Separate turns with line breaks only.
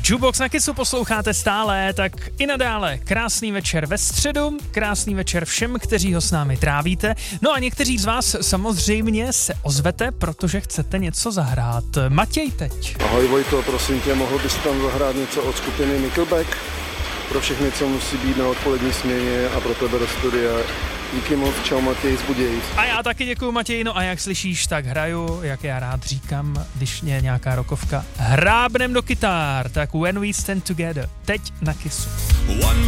Jukebox na Kissu posloucháte stále, tak i nadále krásný večer ve středu, krásný večer všem, kteří ho s námi trávíte. No a někteří z vás samozřejmě se ozvete, protože chcete něco zahrát. Matěj teď.
Ahoj Vojto, prosím tě, mohl bys tam zahrát něco od skupiny Nickelback? Pro všechny, co musí být na odpolední směně a pro tebe do studia. Díky moc, čau Matěj z Budějic.
A já taky děkuju Matěj, no a jak slyšíš, tak hraju, jak já rád říkám, když je nějaká rokovka, hrábnem do kytár, tak When We Stand Together, teď na Kissu.